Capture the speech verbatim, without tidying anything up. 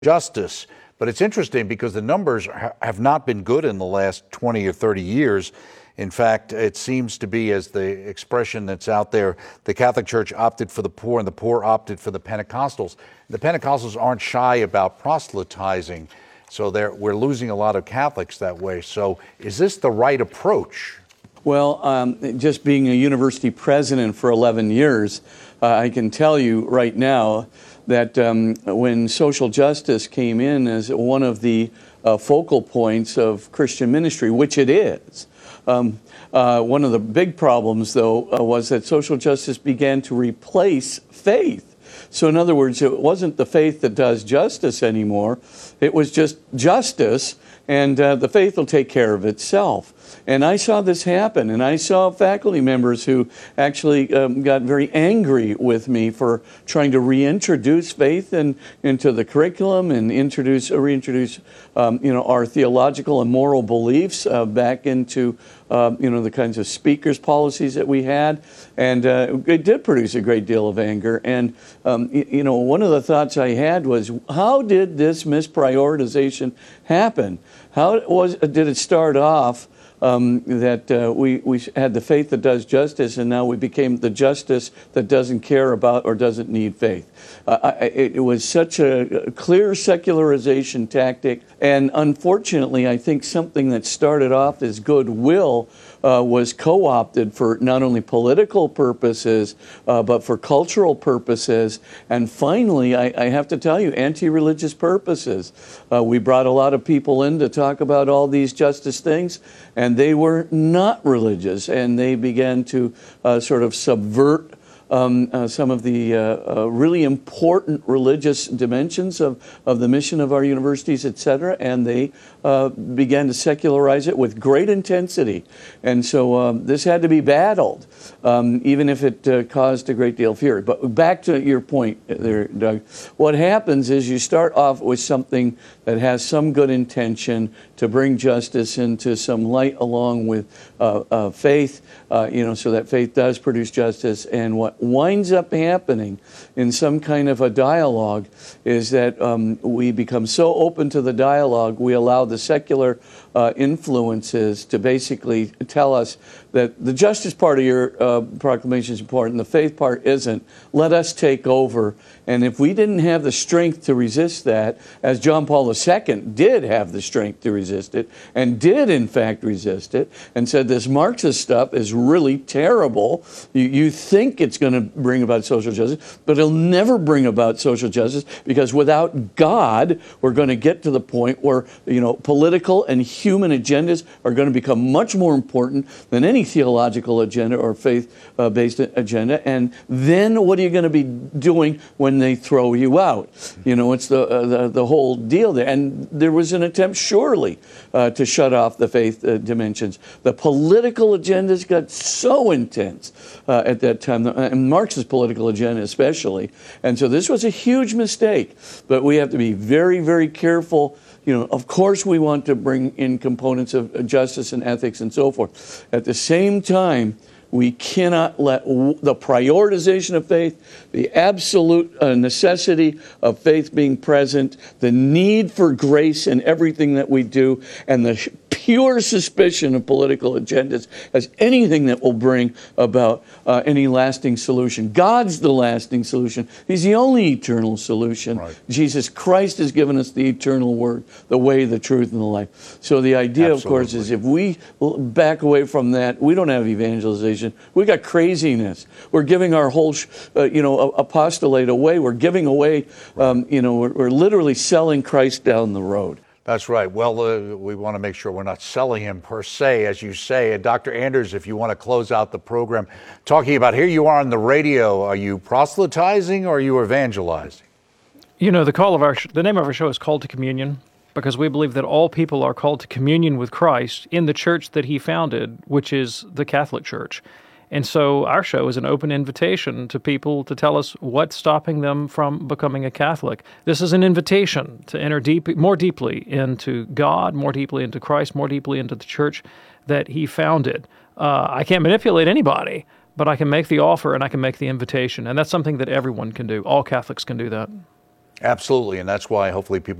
justice. But it's interesting because the numbers ha- have not been good in the last twenty or thirty years. In fact, it seems to be, as the expression that's out there, the Catholic Church opted for the poor and the poor opted for the Pentecostals. The Pentecostals aren't shy about proselytizing, so they're, we're losing a lot of Catholics that way. So is this the right approach? Well, um, just being a university president for eleven years, uh, I can tell you right now that um, when social justice came in as one of the uh, focal points of Christian ministry, which it is, um, uh, one of the big problems, though, uh, was that social justice began to replace faith. So in other words, it wasn't the faith that does justice anymore. It was just justice, and uh, the faith will take care of itself. And I saw this happen, and I saw faculty members who actually um, got very angry with me for trying to reintroduce faith in, into the curriculum and introduce, uh, reintroduce, um, you know, our theological and moral beliefs uh, back into, uh, you know, the kinds of speakers policies that we had. And uh, it did produce a great deal of anger. And, um, you, you know, one of the thoughts I had was, how did this misprioritization happen? How was did it start off Um, that uh, we, we had the faith that does justice, and now we became the justice that doesn't care about or doesn't need faith. Uh, I, it, it was such a clear secularization tactic, and unfortunately, I think something that started off as goodwill uh, was co-opted for not only political purposes, uh, but for cultural purposes, and finally, I, I have to tell you, anti-religious purposes. Uh, we brought a lot of people in to talk about all these justice things, and they were not religious, and they began to uh, sort of subvert Um, uh, some of the uh, uh, really important religious dimensions of, of the mission of our universities, et cetera, and they uh, began to secularize it with great intensity. And so um, this had to be battled, um, even if it uh, caused a great deal of fury. But back to your point there, Doug, what happens is you start off with something that has some good intention to bring justice into some light along with uh, uh, faith, uh, you know, so that faith does produce justice. And what winds up happening in some kind of a dialogue is that um, we become so open to the dialogue, we allow the secular uh, influences to basically tell us that the justice part of your uh, proclamation is important, the faith part isn't. Let us take over. And if we didn't have the strength to resist that, as John Paul the Second did have the strength to resist it, and did in fact resist it, and said this Marxist stuff is really terrible. You, you think it's going to bring about social justice, but it'll never bring about social justice, because without God, we're going to get to the point where, you know, political and human agendas are going to become much more important than any theological agenda or faith-based uh, agenda. And then what are you going to be doing when they throw you out? You know, it's the uh, the, the whole deal there. And there was an attempt, surely, uh, to shut off the faith uh, dimensions. The political agendas got so intense uh, at that time, and Marx's political agenda especially. And so this was a huge mistake. But we have to be very, very careful. You know, of course we want to bring in components of justice and ethics and so forth. At the same time, we cannot let w- the prioritization of faith, the absolute uh, necessity of faith being present, the need for grace in everything that we do, and the sh- pure suspicion of political agendas as anything that will bring about uh, any lasting solution. God's the lasting solution. He's the only eternal solution. Right. Jesus Christ has given us the eternal word, the way, the truth, and the life. So the idea, Absolutely. Of course, is if we back away from that, we don't have evangelization. We got craziness. We're giving our whole, uh, you know, apostolate away. We're giving away, um, you know, we're, we're literally selling Christ down the road. That's right. Well, uh, we want to make sure we're not selling him per se, as you say. And Doctor Anders, if you want to close out the program, talking about, here you are on the radio, are you proselytizing or are you evangelizing? You know, the call of our sh- the name of our show is Called to Communion, because we believe that all people are called to communion with Christ in the church that he founded, which is the Catholic Church. And so our show is an open invitation to people to tell us what's stopping them from becoming a Catholic. This is an invitation to enter deep, more deeply into God, more deeply into Christ, more deeply into the church that he founded. Uh, I can't manipulate anybody, but I can make the offer and I can make the invitation. And that's something that everyone can do. All Catholics can do that. Absolutely, and that's why hopefully people